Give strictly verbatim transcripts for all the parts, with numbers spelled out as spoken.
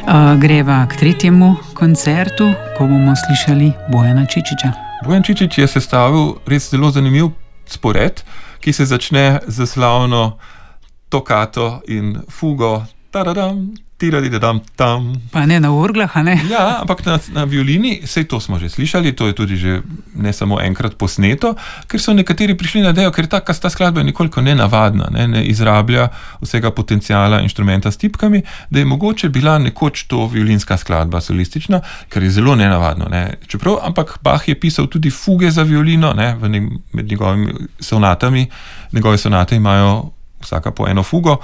Uh, greva k tretjemu koncertu, ko bomo slišali Bojana Čičiča. Bojan Čičič je sestavil res zelo zanimiv spored, ki se začne z slavno tokato in fugo. Tadadam, tiradidadam, tam. Pa ne na orglah, a ne? Ja, ampak na, na violini, sej to smo že slišali, to je tudi že ne samo enkrat posneto, ker so nekateri prišli na idejo, ker ta, ta skladba je nekoliko nenavadna, ne, ne izrablja vsega potenciala inštrumenta s tipkami, da je mogoče bila nekoč to violinska skladba solistična, kar je zelo nenavadno. Ne. Čeprav, ampak Bach je pisal tudi fuge za violino, ne, v ne, med njegovimi sonatami, njegove sonate imajo vsaka po eno fugo,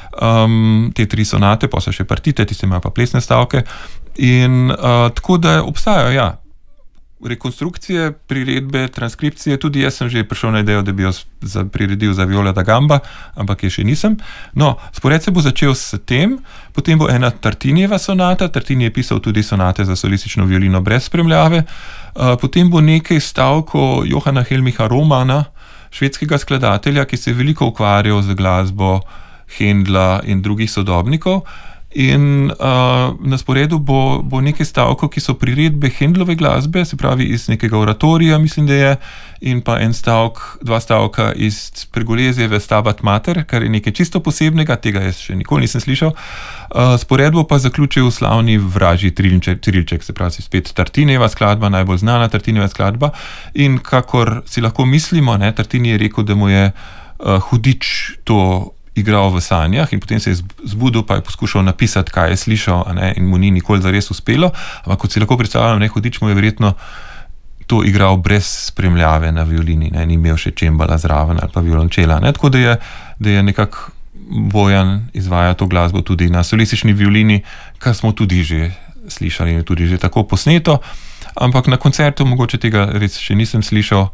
Um, te tri sonate, pa so še partite, tiste imajo pa plesne stavke. In uh, tako da obstajajo, ja, rekonstrukcije, priredbe, transkripcije. Tudi jaz sem že prišel na idejo, da bi jo za, priredil za Viola da Gamba, ampak je še nisem. No, spored se bo začel s tem, potem bo ena Tartinijeva sonata, Tartini je pisal tudi sonate za solistično violino brez spremljave, uh, potem bo nekaj stavkov Johana Helmicha Romana, švedskega skladatelja, ki se je veliko ukvarjal z glasbo Händla in drugih sodobnikov. In uh, na sporedu bo, bo nekaj stavkov, ki so priredbe Händlove glasbe, se pravi iz nekega oratorija, mislim, da je, in pa en stavk, dva stavka iz Pergolesijeve Stabat Mater, kar je nekaj čisto posebnega, tega jaz še nikoli nisem slišal. Uh, spored bo pa zaključil slavni vražji trilček, trilček, se pravi spet Tartinijeva skladba, najbolj znana Tartinijeva skladba. In kakor si lahko mislimo, ne, Tartini je rekel, da mu je uh, hudič to igral v sanjah in potem se je zbudil, pa je poskušal napisati, kaj je slišal, a ne, in mu ni nikoli zares uspelo, ampak kot si lahko predstavljam, ne, hudič mu je verjetno to igral brez spremljave na violini, ne, ni imel še čembala zraven ali pa violončela, ne, tako da je, da je nekako Bojan izvaja to glasbo tudi na solistični violini, kar smo tudi že slišali, tudi že tako posneto, ampak na koncertu mogoče tega res še nisem slišal,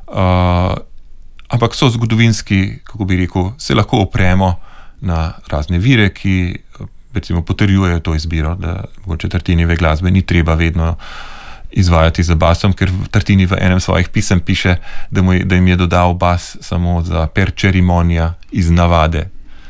uh, ampak so zgodovinski, kako bi rekel, se lahko opremo na razne vire, ki recimo potrjujejo to izbiro, da mogoče Tartinijeve glasbe ni treba vedno izvajati za basom, ker Tartini v enem svojih pisem piše, da, mu je, da jim je dodal bas samo za per ceremonija iz navade.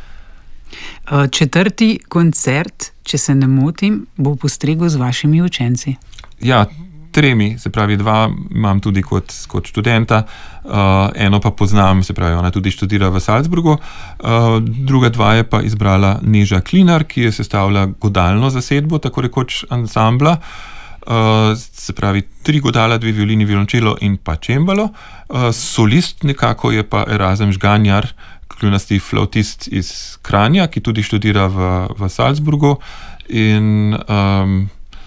Četrti koncert, če se ne motim, bo postregel z vašimi učenci. Ja, tremi, se pravi dva imam tudi kot, kot študenta, uh, eno pa poznam, se pravi ona tudi študira v Salzburgu, uh, druga dva je pa izbrala Neža Klinar, ki je sestavlja godalno zasedbo, tako rekoč ansambla, uh, se pravi tri godala, dve violini, violončelo in pa čembalo, uh, solist nekako je pa Erazem Žganjar, kljunasti flautist iz Kranja, ki tudi študira v, v Salzburgu in um,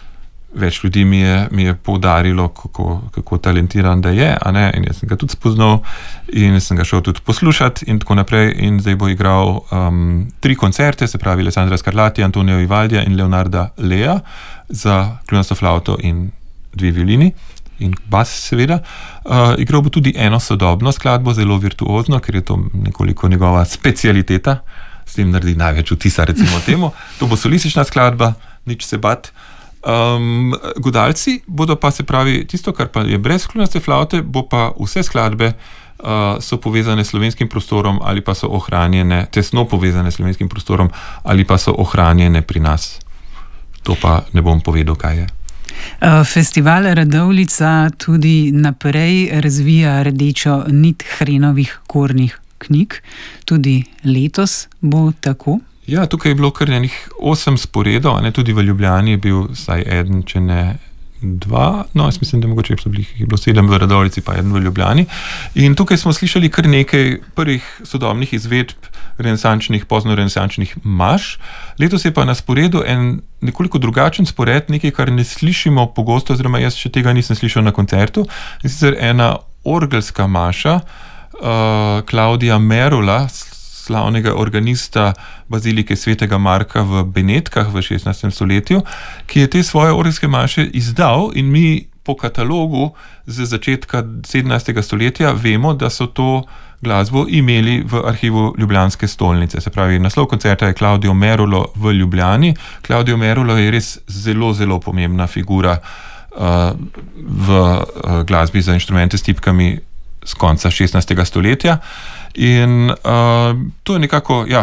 več ljudi mi je, mi je poudarilo, kako, kako talentiran da je, a ne, in jaz sem ga tudi spoznal in sem ga šel tudi poslušati in tako naprej in zdaj bo igral um, tri koncerte, se pravi Alessandra Scarlatti, Antonio Vivaldija in Leonarda Lea za kljunasto flauto in dve violini in bas seveda. Uh, igral bo tudi eno sodobno skladbo, zelo virtuozno, ker je to nekoliko njegova specialiteta, s tem naredi največ vtisa recimo temu. To bo solistična skladba, nič se bat. Um, godalci bodo pa, se pravi, tisto, kar pa je brez kljunaste flaute, bo pa vse skladbe uh, so povezane s slovenskim prostorom ali pa so ohranjene, tesno povezane s slovenskim prostorom ali pa so ohranjene pri nas. To pa ne bom povedal, kaj je. Festival Radovljica tudi naprej razvija rdečo nit Hrenovih kornih knjig. Tudi letos bo tako? Ja, tukaj je bilo kar enih osem sporedov, ne, tudi v Ljubljani je bil vsaj eden, če ne dva, no, jaz mislim, da mogoče je bilo sedem v Radovljici, pa eden v Ljubljani. In tukaj smo slišali kar nekaj prvih sodobnih izvedb renesančnih, poznorenesančnih maš. Letos je pa na sporedu en nekoliko drugačen spored, nekaj, kar ne slišimo pogosto, oziroma jaz še tega nisem slišal na koncertu, in sicer ena orgelska maša, uh, Klaudija Merula, slavnega organista bazilike svetega Marka v Benetkah v šestnajstem stoletju, ki je te svoje orgelske maše izdal in mi po katalogu z začetka sedemnajstega stoletja vemo, da so to glasbo imeli v arhivu Ljubljanske stolnice. Se pravi, naslov koncerta je Claudio Merulo v Ljubljani. Claudio Merulo je res zelo, zelo pomembna figura uh, v uh, glasbi za inštrumente s tipkami z konca šestnajstega stoletja. In uh, to je nekako, ja,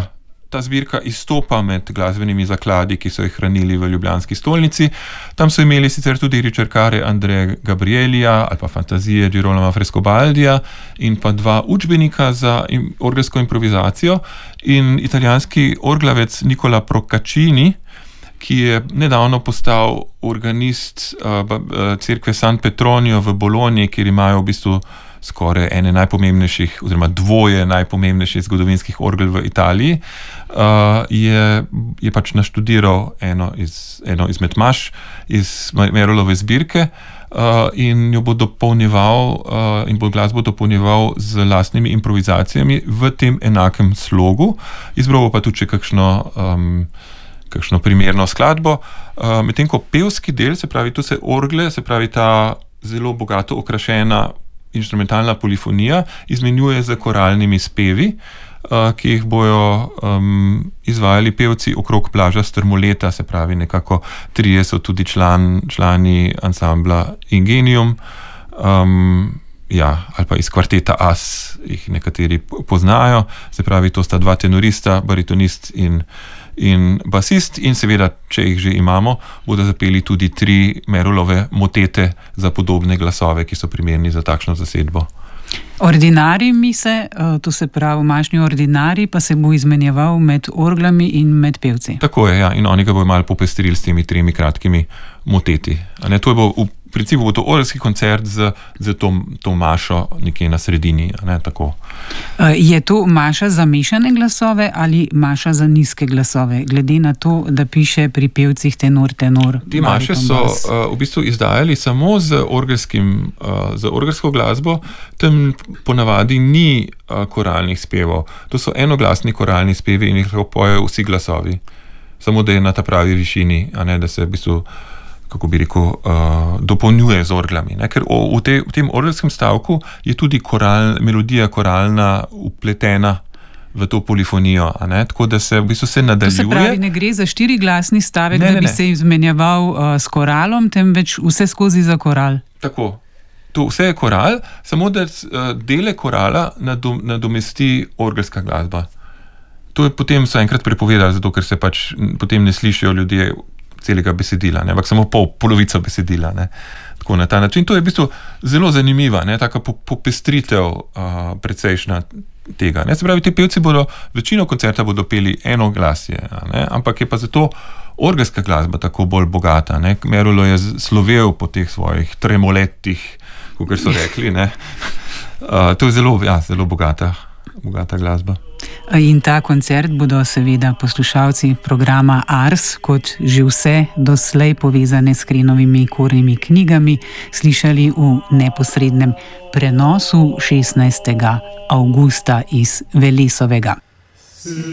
ta zbirka izstopa med glasbenimi zakladi, ki so jih hranili v ljubljanski stolnici. Tam so imeli sicer tudi ricercare Andreja Gabrielija ali pa fantazije Girolama Frescobaldija in pa dva učbenika za orgelsko improvizacijo in italijanski orglavec Nicola Procaccini, ki je nedavno postal organist uh, cerkve San Petronio v Bologni, kjer imajo v bistvu skoraj ene najpomembnejših, oziroma dvoje najpomembnejših zgodovinskih orgel v Italiji, uh, je, je pač naštudiral eno, iz, eno izmed maš iz Merolove zbirke uh, in jo bo dopolnjeval uh, in bo glasbo dopolnjeval z lastnimi improvizacijami v tem enakem slogu. Izbral bo pa tudi kakšno um, kakšno primerno skladbo, uh, medtem ko pevski del, se pravi, tu se orgle, se pravi ta zelo bogato okrašena inštrumentalna polifonija, izmenjuje z koralnimi spevi, uh, ki jih bojo um, izvajali pevci okrog Blaža Strmoleta, se pravi, nekako trije so tudi član, člani ansambla Ingenium, um, ja, ali pa iz kvarteta As jih nekateri poznajo, se pravi, to sta dva tenorista, baritonist in in basist, in seveda, če jih že imamo, bodo zapeli tudi tri Merolove motete za podobne glasove, ki so primerni za takšno zasedbo. Ordinari mise, to se pravi mašni ordinari, pa se bo izmenjeval med orglami in med pevci. Tako je, ja, in oni ga bojo malo popestrili s temi tremi kratkimi moteti. A ne, to je bo v principu bo to orgelski koncert z, z to, to mašo nekje na sredini, a ne, tako. Je to maša za mešane glasove ali maša za nizke glasove, glede na to, da piše pri pevcih tenor, tenor, Te maše so uh, v bistvu izdajali samo z orgelskim, uh, z orgelsko glasbo, tam ponavadi ni uh, koralnih spevov. To so enoglasni koralni spevi in jih lahko pojejo vsi glasovi. Samo da je na ta pravi višini, a ne, da se v bistvu, kako bi rekel, uh, dopolnjuje z orglami. Ne? Ker v, te, v tem orgelskem stavku je tudi koral, melodija koralna upletena v to polifonijo, a ne? Tako da se v bistvu se nadaljuje. To se pravi, ne gre za štiriglasni stavek, ne, da ne, bi ne. se izmenjeval uh, s koralom, temveč vse skozi za koral. Tako. To vse je koral, samo da uh, dele korala nadom, nadomesti orgelska glasba. To je potem so enkrat prepovedali, zato ker se pač potem ne slišijo ljudje celega besedila, ne, ampak samo pol, polovico besedila, ne. Tako na ta način. To je v bistvu zelo zanimiva, ne, taka popestritev uh, precejšnja tega, ne. Se pravi, ti pevci bodo, večino koncerta bodo peli eno glasje, ne, ampak je pa zato orgelska glasba tako bolj bogata, ne. Merolo je slovel po teh svojih tremoletih, kakor so rekli, ne. Uh, to je zelo, ja, zelo bogata, bogata glasba. In ta koncert bodo seveda poslušalci programa Ars, kot že vse doslej povezane s Krenovimi kornimi knjigami, slišali v neposrednem prenosu šestnajstega avgusta iz Velesovega.